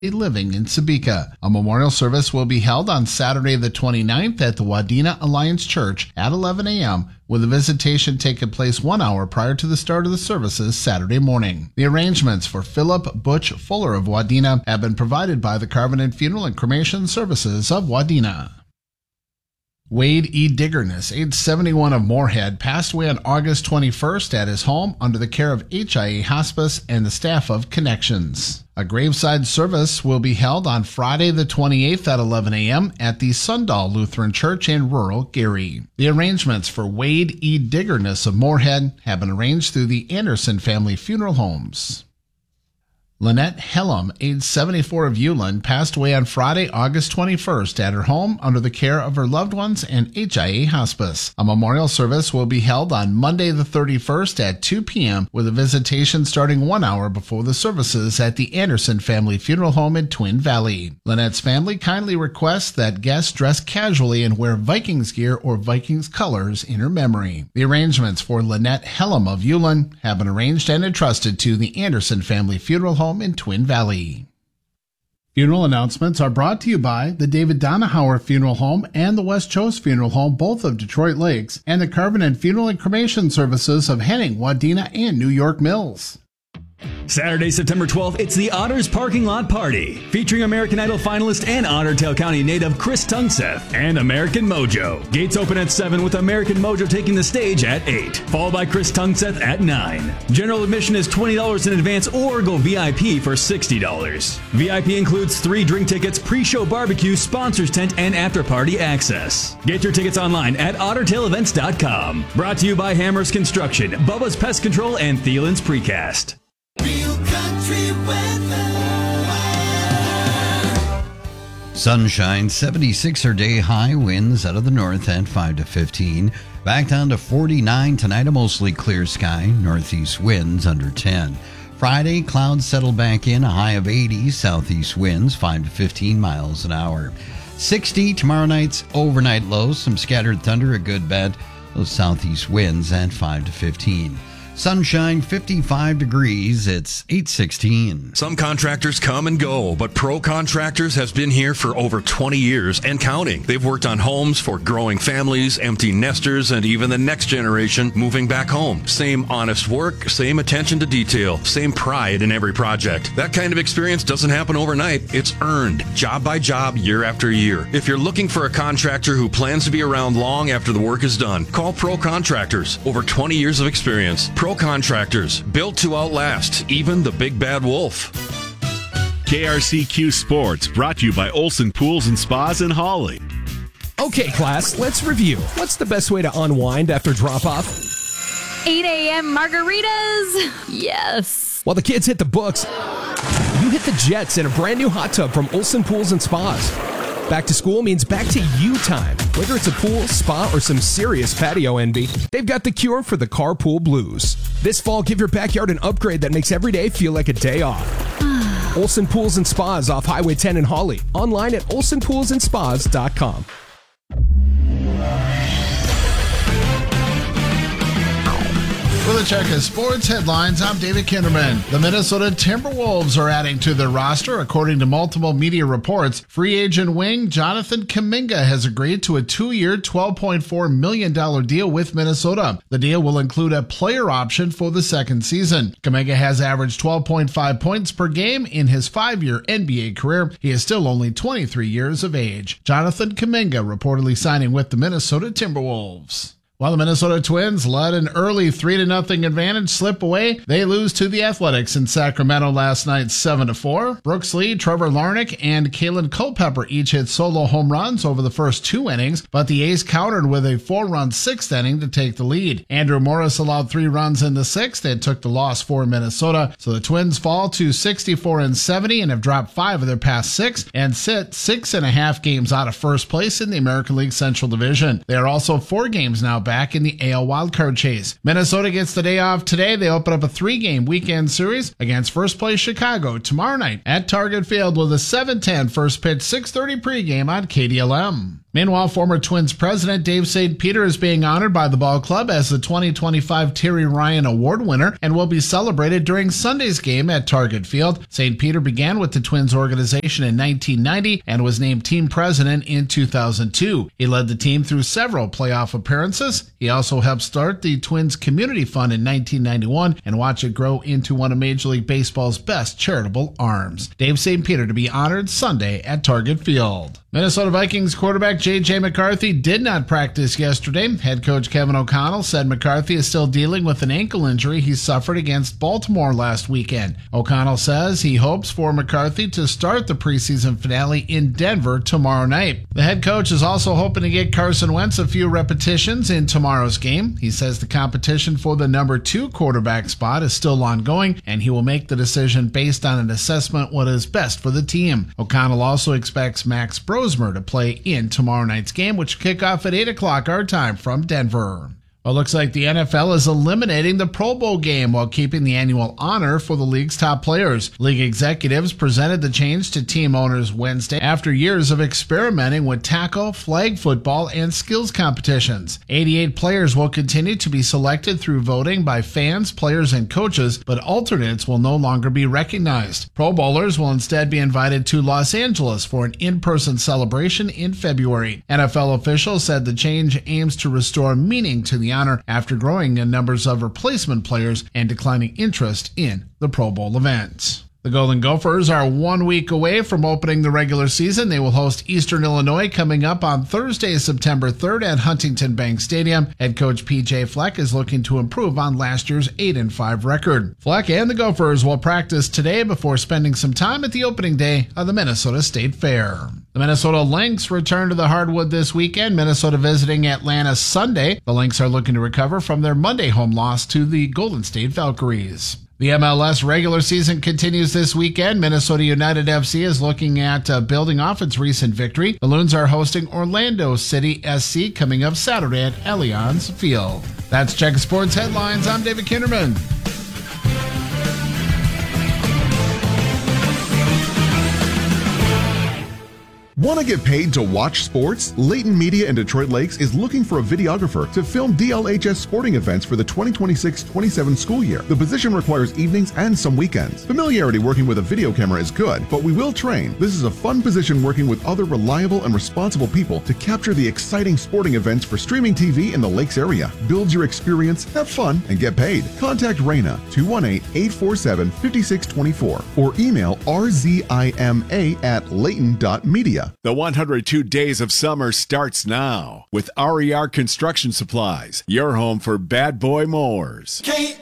living in Sebeka. A memorial service will be held on Saturday the 29th at the Wadena Alliance Church at 11 a.m., with a visitation taking place 1 hour prior to the start of the services Saturday morning. The arrangements for Philip Butch Fuller of Wadena have been provided by the Covenant Funeral and Cremation Services of Wadena. Wade E. Diggerness, age 71 of Moorhead, passed away on August 21st at his home under the care of HIA Hospice and the staff of Connections. A graveside service will be held on Friday the 28th at 11 a.m. at the Sundahl Lutheran Church in rural Gary. The arrangements for Wade E. Diggerness of Moorhead have been arranged through the Anderson Family Funeral Homes. Lynette Hellam, age 74 of Ulen, passed away on Friday, August 21st at her home under the care of her loved ones and HIA Hospice. A memorial service will be held on Monday the 31st at 2 p.m. with a visitation starting 1 hour before the services at the Anderson Family Funeral Home in Twin Valley. Lynette's family kindly requests that guests dress casually and wear Vikings gear or Vikings colors in her memory. The arrangements for Lynette Hellam of Ulen have been arranged and entrusted to the Anderson Family Funeral Home in Twin Valley. Funeral announcements are brought to you by the David Donahauer Funeral Home and the West Chose Funeral Home, both of Detroit Lakes, and the Covenant Funeral and Cremation Services of Henning, Wadena, and New York Mills. Saturday, September 12th, it's the Otters Parking Lot Party, featuring American Idol finalist and Ottertail County native Chris Tungseth and American Mojo. Gates open at 7 with American Mojo taking the stage at 8, followed by Chris Tungseth at 9. General admission is $20 in advance or go VIP for $60. VIP includes 3 drink tickets, pre-show barbecue, sponsors tent, and after-party access. Get your tickets online at OttertailEvents.com. Brought to you by Hammers Construction, Bubba's Pest Control, and Thielen's Precast. Real country weather. Sunshine, 76er day high, winds out of the north at 5 to 15. Back down to 49 tonight, a mostly clear sky, northeast winds under 10. Friday, clouds settle back in, a high of 80, southeast winds 5 to 15 miles an hour. 60 tomorrow night's overnight lows, some scattered thunder, a good bet. Those southeast winds at 5 to 15. Sunshine, 55 degrees. It's 8:16. Some contractors come and go, but Pro Contractors has been here for over 20 years and counting. They've worked on homes for growing families, empty nesters, and even the next generation moving back home. Same honest work, same attention to detail, same pride in every project. That kind of experience doesn't happen overnight. It's earned, job by job, year after year. If you're looking for a contractor who plans to be around long after the work is done, call Pro Contractors. Over 20 years of experience. Pro Contractors, built to outlast even the big bad wolf. KRCQ Sports, brought to you by Olson Pools and Spas in Hawley. Okay, class, let's review. What's the best way to unwind after drop-off? 8 a.m. margaritas. Yes. While the kids hit the books, you hit the jets in a brand new hot tub from Olson Pools and Spas. Back to school means back to you time. Whether it's a pool, spa, or some serious patio envy, they've got the cure for the carpool blues. This fall, give your backyard an upgrade that makes every day feel like a day off. Olson Pools and Spas off Highway 10 in Hawley. Online at olsonpoolsandspas.com. For the check of sports headlines, I'm David Kinderman. The Minnesota Timberwolves are adding to their roster. According to multiple media reports, free agent wing Jonathan Kuminga has agreed to a 2-year, $12.4 million deal with Minnesota. The deal will include a player option for the second season. Kuminga has averaged 12.5 points per game in his 5-year NBA career. He is still only 23 years of age. Jonathan Kuminga reportedly signing with the Minnesota Timberwolves. While the Minnesota Twins let an early 3-0 advantage slip away, they lose to the Athletics in Sacramento last night 7-4. Brooks Lee, Trevor Larnach, and Kalen Culpepper each hit solo home runs over the first 2 innings, but the ace countered with a 4-run 6th inning to take the lead. Andrew Morris allowed 3 runs in the 6th and took the loss for Minnesota, so the Twins fall to 64-70 and have dropped 5 of their past 6 and sit 6.5 games out of first place in the American League Central Division. They are also 4 games now back in the AL wildcard chase. Minnesota gets the day off today. They open up a 3-game weekend series against first place Chicago tomorrow night at Target Field with a 7:10 first pitch, 6:30 pregame on KDLM. Meanwhile, former Twins president Dave St. Peter is being honored by the ball club as the 2025 Terry Ryan Award winner and will be celebrated during Sunday's game at Target Field. St. Peter began with the Twins organization in 1990 and was named team president in 2002. He led the team through several playoff appearances. He also helped start the Twins Community Fund in 1991 and watch it grow into one of Major League Baseball's best charitable arms. Dave St. Peter to be honored Sunday at Target Field. Minnesota Vikings quarterback J.J. McCarthy did not practice yesterday. Head coach Kevin O'Connell said McCarthy is still dealing with an ankle injury he suffered against Baltimore last weekend. O'Connell says he hopes for McCarthy to start the preseason finale in Denver tomorrow night. The head coach is also hoping to get Carson Wentz a few repetitions in tomorrow's game. He says the competition for the number 2 quarterback spot is still ongoing, and he will make the decision based on an assessment what is best for the team. O'Connell also expects Max Brosmer to play in tomorrow night's game, which will kick off at 8 o'clock our time from Denver. Well, it looks like the NFL is eliminating the Pro Bowl game while keeping the annual honor for the league's top players. League executives presented the change to team owners Wednesday after years of experimenting with tackle, flag football, and skills competitions. 88 players will continue to be selected through voting by fans, players, and coaches, but alternates will no longer be recognized. Pro Bowlers will instead be invited to Los Angeles for an in-person celebration in February. NFL officials said the change aims to restore meaning to the honor after growing in numbers of replacement players and declining interest in the Pro Bowl event. The Golden Gophers are 1 week away from opening the regular season. They will host Eastern Illinois coming up on Thursday, September 3rd at Huntington Bank Stadium. Head coach P.J. Fleck is looking to improve on last year's 8-5 record. Fleck and the Gophers will practice today before spending some time at the opening day of the Minnesota State Fair. The Minnesota Lynx return to the hardwood this weekend. Minnesota visiting Atlanta Sunday. The Lynx are looking to recover from their Monday home loss to the Golden State Valkyries. The MLS regular season continues this weekend. Minnesota United FC is looking at building off its recent victory. The Loons are hosting Orlando City SC coming up Saturday at Allianz Field. That's Check Sports Headlines. I'm David Kinderman. Want to get paid to watch sports? Layton Media in Detroit Lakes is looking for a videographer to film DLHS sporting events for the 2026-27 school year. The position requires evenings and some weekends. Familiarity working with a video camera is good, but we will train. This is a fun position working with other reliable and responsible people to capture the exciting sporting events for streaming TV in the Lakes area. Build your experience, have fun, and get paid. Contact Raina 218-847-5624 or email rzima@layton.media. The 102 Days of Summer starts now with RER Construction Supplies, your home for bad boy mowers.